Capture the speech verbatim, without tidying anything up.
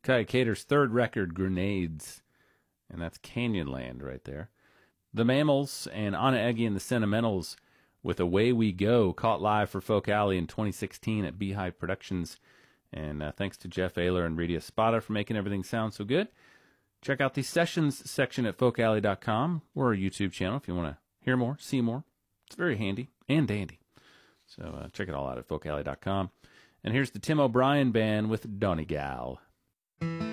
Kai Cater's third record, Grenades. And that's Canyonland right there. The Mammals and Anna Eggy and the Sentimentals with Away We Go, caught live for Folk Alley in twenty sixteen at Beehive Productions. And uh, thanks to Jeff Ayler and Radia Spada for making everything sound so good. Check out the sessions section at folk alley dot com or our YouTube channel if you want to hear more, see more. It's very handy and dandy. So uh, check it all out at folk alley dot com. And here's the Tim O'Brien Band with Donegal.